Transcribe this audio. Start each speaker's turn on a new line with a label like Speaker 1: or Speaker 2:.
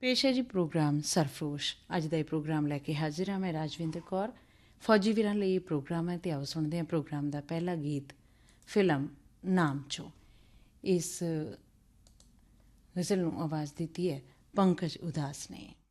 Speaker 1: ਪੇਸ਼ ਹੈ ਜੀ ਪ੍ਰੋਗਰਾਮ ਸਰਫਰੋਸ਼। ਅੱਜ ਦਾ ਇਹ ਪ੍ਰੋਗਰਾਮ ਲੈ ਕੇ ਹਾਜ਼ਰ ਹਾਂ ਮੈਂ ਰਾਜਵਿੰਦਰ ਕੌਰ। ਫੌਜੀ ਵੀਰਾਂ ਲਈ ਇਹ ਪ੍ਰੋਗਰਾਮ ਹੈ ਅਤੇ ਆਓ ਸੁਣਦੇ ਹਾਂ ਪ੍ਰੋਗਰਾਮ ਦਾ ਪਹਿਲਾ ਗੀਤ ਫਿਲਮ ਨਾਮ 'ਚੋਂ। ਇਸ ਗਜ਼ਲ ਨੂੰ ਆਵਾਜ਼ ਦਿੱਤੀ ਹੈ ਪੰਕਜ ਉਦਾਸ ਨੇ।